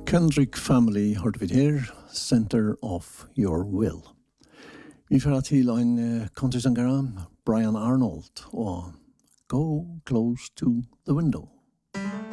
Kendrick Family hørte vi her, Center of Your Will. Vi får til en country-sangere, Brian Arnold, og Go Close to the Window.